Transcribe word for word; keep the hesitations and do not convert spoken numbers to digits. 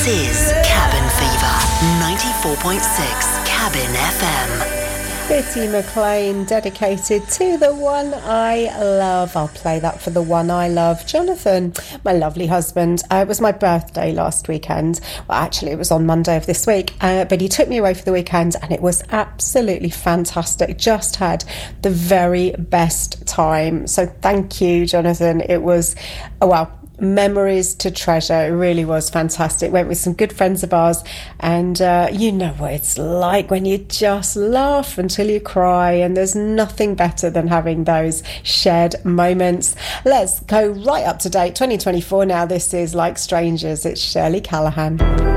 This is Cabin Fever, ninety-four point six Cabin F M. Bitty McLean, dedicated to the one I love. I'll play that for the one I love, Jonathan, my lovely husband. Uh, it was my birthday last weekend. Well, actually, it was on Monday of this week, uh, but he took me away for the weekend and it was absolutely fantastic. Just had the very best time. So thank you, Jonathan. It was, oh, well, memories to treasure. It really was fantastic. Went with some good friends of ours, and uh, you know what it's like when you just laugh until you cry, and there's nothing better than having those shared moments. Let's go right up to date, twenty twenty-four now. This is Like Strangers. It's Shirley Callahan.